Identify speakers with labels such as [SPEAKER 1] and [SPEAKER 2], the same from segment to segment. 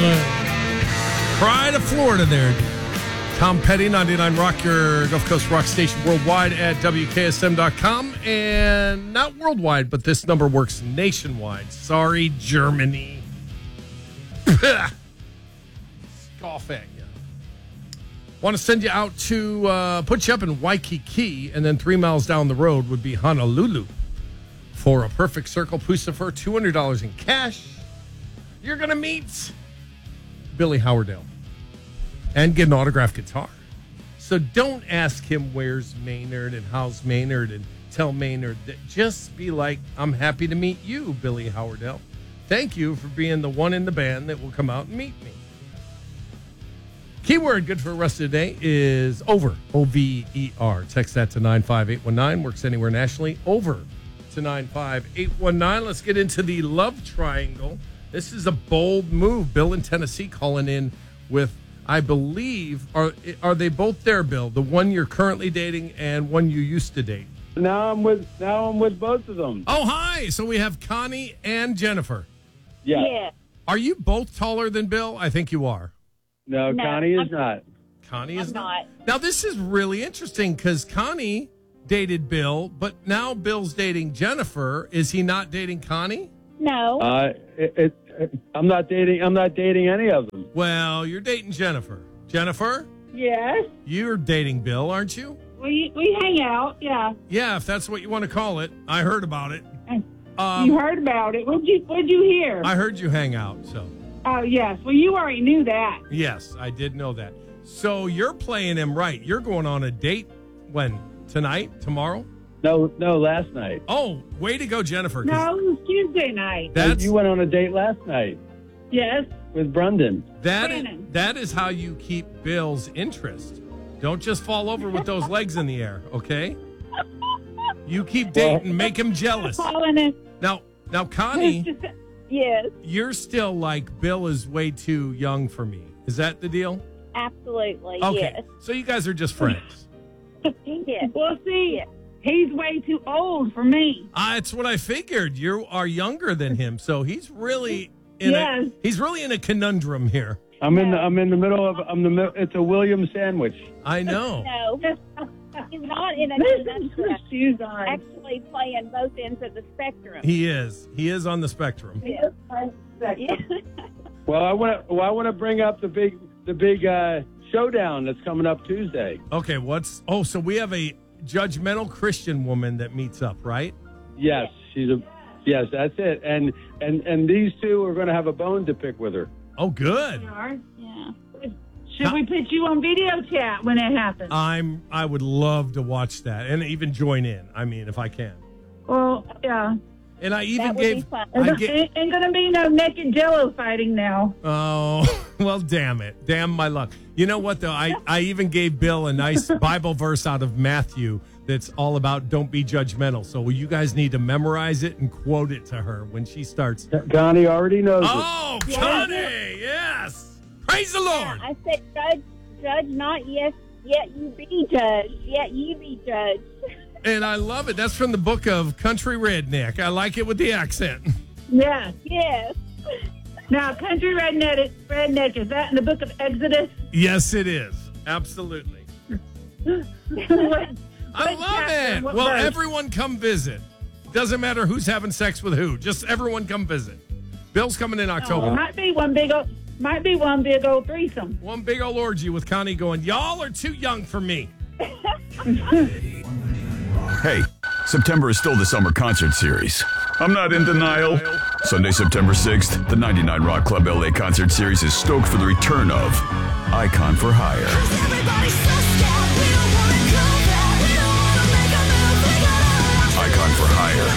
[SPEAKER 1] Pride of Florida there. Tom Petty, 99 Rock, your Gulf Coast rock station worldwide at WKSM.com. And not worldwide, but this number works nationwide. Sorry, Germany. Scoff at you. Want to send you out to put you up in Waikiki, and then 3 miles down the road would be Honolulu. For a perfect circle, Pucifer, $200 in cash. You're going to meet Billy Howerdale and get an autographed guitar. So don't ask him where's Maynard and how's Maynard and tell Maynard that. Just be like, I'm happy to meet you, Billy Howerdale. Thank you for being the one in the band that will come out and meet me. Keyword good for the rest of the day is over, O-V-E-R. Text that to 95819. Works anywhere nationally. Over to 95819. Let's get into the love triangle. This is a bold move. Bill in Tennessee calling in with, I believe, are they both there, Bill? The one you're currently dating and one you used to date?
[SPEAKER 2] Now I'm with both of them.
[SPEAKER 1] Oh, hi. So we have Connie and Jennifer.
[SPEAKER 2] Yeah.
[SPEAKER 1] Are you both taller than Bill? I think you are.
[SPEAKER 2] No, Connie is not.
[SPEAKER 1] Connie is not. Now, this is really interesting because Connie dated Bill, but now Bill's dating Jennifer. Is he not dating Connie?
[SPEAKER 3] No.
[SPEAKER 2] I'm not dating any of them.
[SPEAKER 1] Well, you're dating Jennifer. Jennifer?
[SPEAKER 3] Yes.
[SPEAKER 1] You're dating Bill, aren't you?
[SPEAKER 3] We hang out, yeah.
[SPEAKER 1] Yeah, if that's what you want to call it. I heard about it.
[SPEAKER 3] You heard about it. What'd you hear?
[SPEAKER 1] I heard you hang out, so.
[SPEAKER 3] Oh, yes. Well, you already knew that.
[SPEAKER 1] Yes, I did know that. So you're playing him right. You're going on a date when? Tonight? Tomorrow?
[SPEAKER 2] No, last night.
[SPEAKER 1] Oh, way to go, Jennifer.
[SPEAKER 3] No, it was Tuesday night.
[SPEAKER 2] You went on a date last night.
[SPEAKER 3] Yes.
[SPEAKER 2] With Brendan.
[SPEAKER 1] That is how you keep Bill's interest. Don't just fall over with those legs in the air, okay? You keep dating, make him jealous. Now, Connie,
[SPEAKER 3] yes.
[SPEAKER 1] You're still like, Bill is way too young for me. Is that the deal?
[SPEAKER 3] Absolutely,
[SPEAKER 1] okay.
[SPEAKER 3] Yes.
[SPEAKER 1] So you guys are just friends.
[SPEAKER 3] Yes. Well, see, he's way too old for me.
[SPEAKER 1] It's what I figured. You are younger than him, so he's really in a conundrum here.
[SPEAKER 2] I'm in the middle of it's a William sandwich.
[SPEAKER 1] I know.
[SPEAKER 3] No. He's not in a conundrum. He's actually playing both ends of the spectrum.
[SPEAKER 1] He is. He is on the spectrum.
[SPEAKER 3] Yes.
[SPEAKER 2] Well, I want to bring up the big showdown that's coming up Tuesday.
[SPEAKER 1] Okay, so we have a judgmental Christian woman that meets up, right?
[SPEAKER 2] Yes, yes, that's it. And these two are going to have a bone to pick with her.
[SPEAKER 1] Oh, good.
[SPEAKER 3] Yeah. Should we put you on video chat when it happens?
[SPEAKER 1] I would love to watch that and even join in. I mean, if I can.
[SPEAKER 3] Well, yeah.
[SPEAKER 1] And I even gave.
[SPEAKER 3] Ain't going to be no naked Jello fighting now.
[SPEAKER 1] Oh, well, damn it. Damn my luck. You know what, though? I even gave Bill a nice Bible verse out of Matthew that's all about don't be judgmental. So you guys need to memorize it and quote it to her when she starts.
[SPEAKER 2] Connie already knows it.
[SPEAKER 1] Oh, Connie, yes. Praise the Lord.
[SPEAKER 3] I said, judge not, yet you be judged. Yet you be judged.
[SPEAKER 1] And I love it. That's from the book of Country Redneck. I like it with the accent.
[SPEAKER 3] Yes. Yes. Now, Country Redneck, is that in the book of Exodus?
[SPEAKER 1] Yes, it is. Absolutely. I love it. Well,
[SPEAKER 3] verse?
[SPEAKER 1] Everyone come visit. Doesn't matter who's having sex with who. Just everyone come visit. Bill's coming in October.
[SPEAKER 3] Might be one big old threesome.
[SPEAKER 1] One big old orgy with Connie going, y'all are too young for me.
[SPEAKER 4] Hey, September is still the summer concert series. I'm not in denial. Sunday, September 6th, the 99 Rock Club LA concert series is stoked for the return of Icon for Hire. Icon for Hire.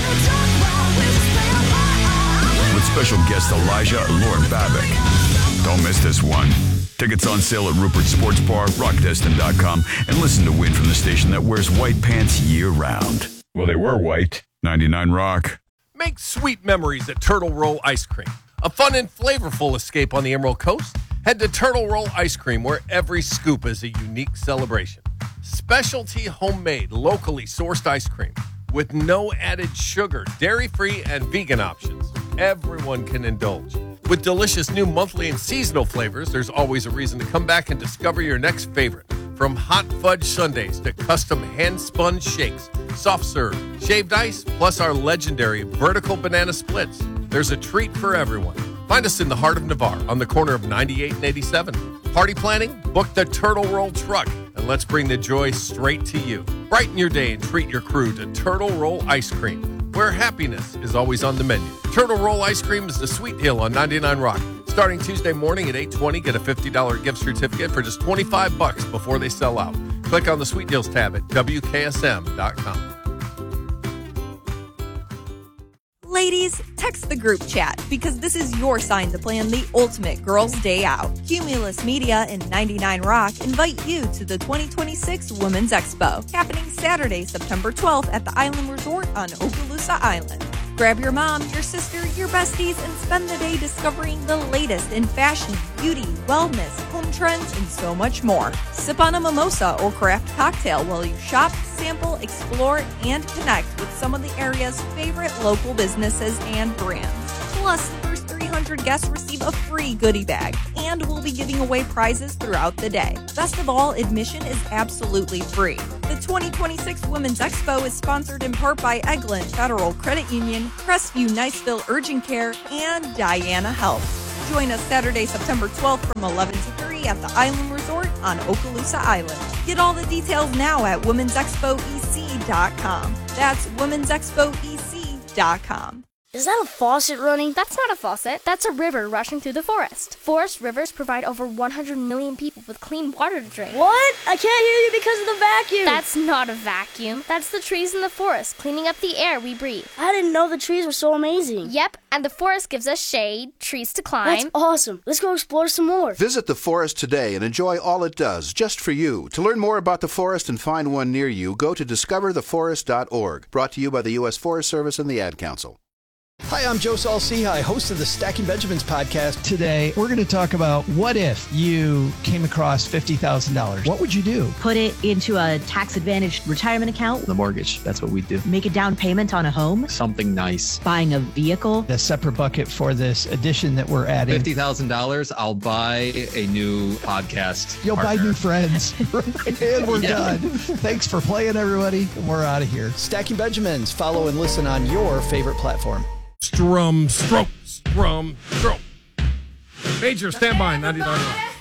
[SPEAKER 4] With special guests Elijah and Lauren Babick. Don't miss this one. Tickets on sale at Rupert Sports Bar, rockdestin.com, and listen to Win from the station that wears white pants year-round. Well, they were white. 99 Rock.
[SPEAKER 1] Make sweet memories at Turtle Roll Ice Cream. A fun and flavorful escape on the Emerald Coast. Head to Turtle Roll Ice Cream, where every scoop is a unique celebration. Specialty homemade, locally sourced ice cream with no added sugar, dairy-free, and vegan options. Everyone can indulge. With delicious new monthly and seasonal flavors, there's always a reason to come back and discover your next favorite. From hot fudge sundaes to custom hand-spun shakes, soft serve, shaved ice, plus our legendary vertical banana splits. There's a treat for everyone. Find us in the heart of Navarre on the corner of 98 and 87. Party planning? Book the Turtle Roll truck, and let's bring the joy straight to you. Brighten your day and treat your crew to Turtle Roll ice cream, where happiness is always on the menu. Turtle Roll ice cream is the Sweet Deal on 99 Rock. Starting Tuesday morning at 8:20, get a $50 gift certificate for just $25 before they sell out. Click on the Sweet Deals tab at WKSM.com.
[SPEAKER 5] Ladies, text the group chat because this is your sign to plan the ultimate girls' day out. Cumulus Media and 99 Rock invite you to the 2026 Women's Expo, happening Saturday, September 12th at the Island Resort on Okaloosa Island. Grab your mom, your sister, your besties, and spend the day discovering the latest in fashion, beauty, wellness, home trends, and so much more. Sip on a mimosa or craft cocktail while you shop, sample, explore, and connect with some of the area's favorite local businesses and brands. Plus, the first 300 guests receive a free goodie bag, and we'll be giving away prizes throughout the day. Best of all, admission is absolutely free. The 2026 Women's Expo is sponsored in part by Eglin Federal Credit Union, Crestview Niceville Urgent Care, and Diana Health. Join us Saturday, September 12th from 11 to 3 at the Island Resort on Okaloosa Island. Get all the details now at womensexpoec.com. That's womensexpoec.com.
[SPEAKER 6] Is that a faucet running?
[SPEAKER 7] That's not a faucet. That's a river rushing through the forest. Forest rivers provide over 100 million people with clean water to drink.
[SPEAKER 6] What? I can't hear you because of the vacuum.
[SPEAKER 7] That's not a vacuum. That's the trees in the forest cleaning up the air we breathe.
[SPEAKER 6] I didn't know the trees were so amazing.
[SPEAKER 7] Yep, and the forest gives us shade, trees to climb.
[SPEAKER 6] That's awesome. Let's go explore some more.
[SPEAKER 8] Visit the forest today and enjoy all it does, just for you. To learn more about the forest and find one near you, go to discovertheforest.org. Brought to you by the U.S. Forest Service and the Ad Council.
[SPEAKER 9] Hi, I'm Joe Saul-Sehy, host of the Stacking Benjamins podcast.
[SPEAKER 10] Today, we're going to talk about what if you came across $50,000? What would you do?
[SPEAKER 11] Put it into a tax-advantaged retirement account.
[SPEAKER 12] The mortgage, that's what we do.
[SPEAKER 11] Make a down payment on a home.
[SPEAKER 12] Something nice.
[SPEAKER 11] Buying a vehicle.
[SPEAKER 10] A separate bucket for this addition that we're adding.
[SPEAKER 12] $50,000, I'll buy a new podcast
[SPEAKER 10] You'll
[SPEAKER 12] partner.
[SPEAKER 10] buy new friends. And we're done. Thanks for playing, everybody. We're out of here.
[SPEAKER 9] Stacking Benjamins. Follow and listen on your favorite platform.
[SPEAKER 1] Strum, stroke, strum, stroke. Major, stand by, 99.